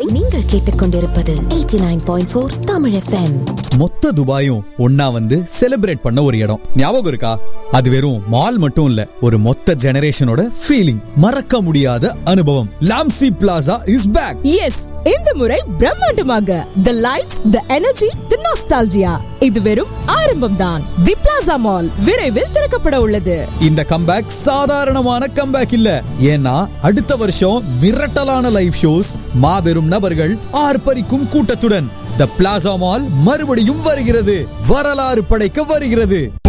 நீங்கள் கேட்டுக்கொண்டிருப்பது 89.4 தமிழ் FM. மொத்த துபாயும் ஒன்னா வந்து செலிப்ரேட் பண்ண ஒரு இடம் ஞாபகம் இருக்கா? அது வெறும் மால் மட்டும் இல்ல, ஒரு மொத்த ஜெனரேஷனோட ஃபீலிங், மறக்க முடியாத அனுபவம். Lamcy plaza is back. S, இந்த முறை பிரம்மாண்டமாக the lights, the energy, the nostalgia. இது வெறும் ஆரம்பம் தான். தி பிளாசா மால் விரைவில் திறக்கப்பட உள்ளது. இந்த கம்பேக் சாதாரணமான கம்பேக் இல்ல, ஏன்னா அடுத்த வருஷம் மிரட்டலான லைவ் ஷோஸ், மாபெரும் நபர்கள், ஆர்ப்பரிக்கும் கூட்டத்துடன் தி பிளாசா மால் மறுபடியும் வருகிறது, வரலாறு படைக்க வருகிறது.